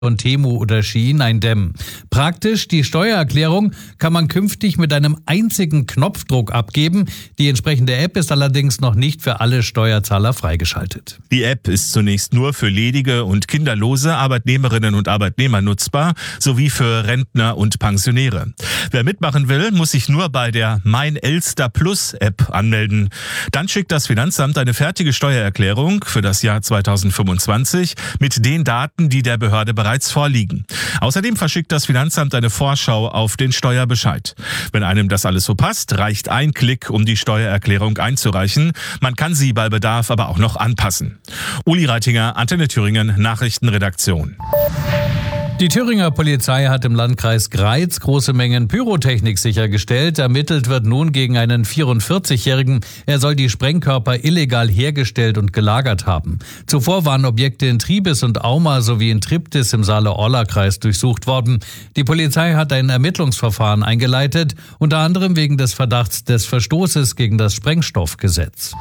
und Temu oder Shein eindämmen. Praktisch, die Steuererklärung kann man künftig mit einem einzigen Knopfdruck abgeben. Die entsprechende App ist allerdings noch nicht für alle Steuerzahler freigeschaltet. Die App ist zunächst nur für ledige und kinderlose Arbeitnehmerinnen und Arbeitnehmer nutzbar, sowie für Rentner und Pensionäre. Wer mitmachen will, muss sich nur bei der Mein Elster Plus App anmelden. Dann schickt das Finanzamt eine fertige Steuererklärung für das Jahr 2025 mit den Daten, die der Behörde bereits vorliegen. Außerdem verschickt das Finanzamt eine Vorschau auf den Steuerbescheid. Wenn einem das alles so passt, reicht ein Klick, um die Steuererklärung einzureichen. Man kann sie bei Bedarf aber auch noch anpassen. Uli Reitinger, Antenne Thüringen, Nachrichtenredaktion. Die Thüringer Polizei hat im Landkreis Greiz große Mengen Pyrotechnik sichergestellt. Ermittelt wird nun gegen einen 44-Jährigen. Er soll die Sprengkörper illegal hergestellt und gelagert haben. Zuvor waren Objekte in Triebes und Auma sowie in Triptis im Saale-Orla-Kreis durchsucht worden. Die Polizei hat ein Ermittlungsverfahren eingeleitet, unter anderem wegen des Verdachts des Verstoßes gegen das Sprengstoffgesetz.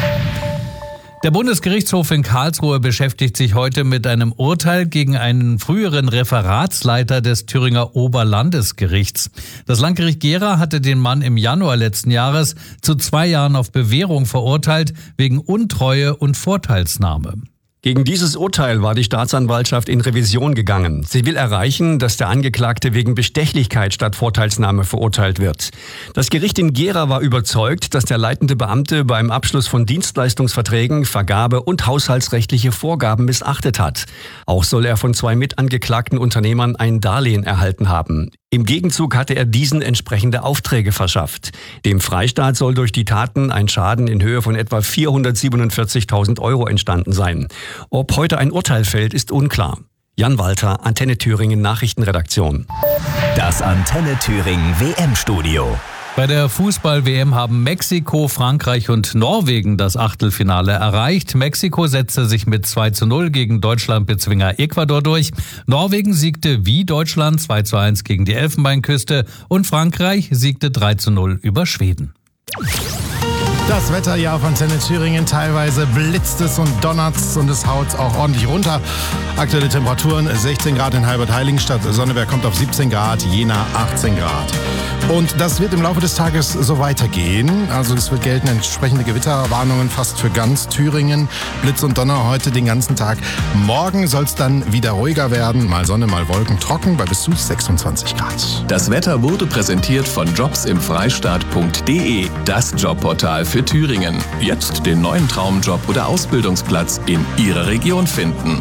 Der Bundesgerichtshof in Karlsruhe beschäftigt sich heute mit einem Urteil gegen einen früheren Referatsleiter des Thüringer Oberlandesgerichts. Das Landgericht Gera hatte den Mann im Januar letzten Jahres zu 2 Jahren auf Bewährung verurteilt wegen Untreue und Vorteilsnahme. Gegen dieses Urteil war die Staatsanwaltschaft in Revision gegangen. Sie will erreichen, dass der Angeklagte wegen Bestechlichkeit statt Vorteilsnahme verurteilt wird. Das Gericht in Gera war überzeugt, dass der leitende Beamte beim Abschluss von Dienstleistungsverträgen, Vergabe und haushaltsrechtliche Vorgaben missachtet hat. Auch soll er von 2 mitangeklagten Unternehmern ein Darlehen erhalten haben. Im Gegenzug hatte er diesen entsprechende Aufträge verschafft. Dem Freistaat soll durch die Taten ein Schaden in Höhe von etwa 447.000 Euro entstanden sein. Ob heute ein Urteil fällt, ist unklar. Jan Walter, Antenne Thüringen Nachrichtenredaktion. Das Antenne Thüringen WM-Studio. Bei der Fußball-WM haben Mexiko, Frankreich und Norwegen das Achtelfinale erreicht. Mexiko setzte sich mit 2:0 gegen Deutschlandbezwinger Ecuador durch. Norwegen siegte wie Deutschland 2:1 gegen die Elfenbeinküste und Frankreich siegte 3:0 über Schweden. Das Wetter hier auf Antenne Thüringen, teilweise blitzt es und donnert es und es haut auch ordentlich runter. Aktuelle Temperaturen 16 Grad in Halbert-Heiligenstadt, Sonneberg kommt auf 17 Grad, Jena 18 Grad. Und das wird im Laufe des Tages so weitergehen. Also es wird gelten entsprechende Gewitterwarnungen fast für ganz Thüringen. Blitz und Donner heute den ganzen Tag. Morgen soll es dann wieder ruhiger werden. Mal Sonne, mal Wolken, trocken bei bis zu 26 Grad. Das Wetter wurde präsentiert von jobsimfreistaat.de, das Jobportal für Thüringen. Jetzt den neuen Traumjob oder Ausbildungsplatz in Ihrer Region finden.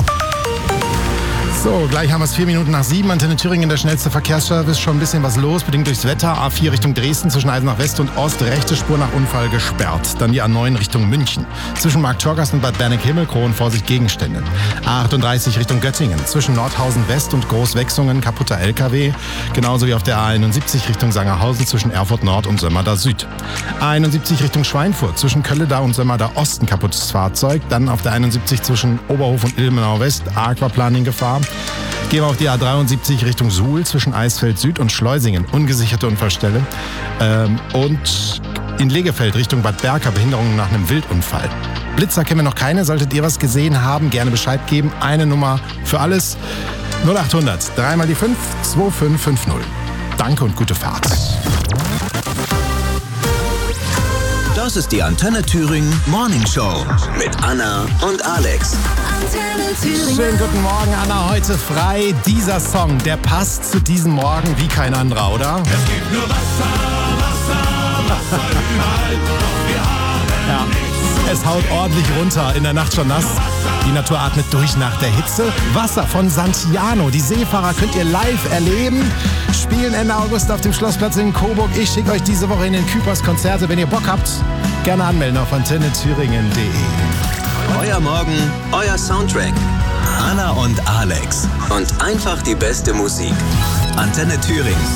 So, gleich haben wir es 4 Minuten nach 7. Antenne Thüringen, der schnellste Verkehrsservice. Schon ein bisschen was los, bedingt durchs Wetter. A4 Richtung Dresden zwischen Eisenach West und Ost. Rechte Spur nach Unfall gesperrt. Dann die A9 Richtung München. Zwischen Marktschorgast und Bad Berneck-Himmelkron Vorsicht Gegenstände. A38 Richtung Göttingen. Zwischen Nordhausen West und Großwechsungen kaputter LKW. Genauso wie auf der A71 Richtung Sangerhausen zwischen Erfurt Nord und Sömmerda Süd. A71 Richtung Schweinfurt. Zwischen Kölleda und Sömmerda Osten kaputtes Fahrzeug. Dann auf der 71 zwischen Oberhof und Ilmenau West Aquaplaning Gefahr. Gehen wir auf die A73 Richtung Suhl zwischen Eisfeld Süd und Schleusingen. Ungesicherte Unfallstelle. Und in Legefeld Richtung Bad Berka Behinderungen nach einem Wildunfall. Blitzer kennen wir noch keine. Solltet ihr was gesehen haben, gerne Bescheid geben. Eine Nummer für alles. 0800 3 mal die 5 2550. Danke und gute Fahrt. Das ist die Antenne Thüringen Morning Show mit Anna und Alex. Schönen guten Morgen, Anna. Heute frei. Dieser Song, der passt zu diesem Morgen wie kein anderer, oder? Es gibt nur Wasser, Wasser, Wasser überall. Doch wir haben nichts. Es haut ordentlich runter, in der Nacht schon nass. Die Natur atmet durch nach der Hitze. Wasser von Santiano. Die Seefahrer könnt ihr live erleben. Spielen Ende August auf dem Schlossplatz in Coburg. Ich schicke euch diese Woche in den Küpers Konzerte. Wenn ihr Bock habt, gerne anmelden auf antennethüringen.de. Euer Morgen, euer Soundtrack. Anna und Alex. Und einfach die beste Musik. Antenne Thüringen.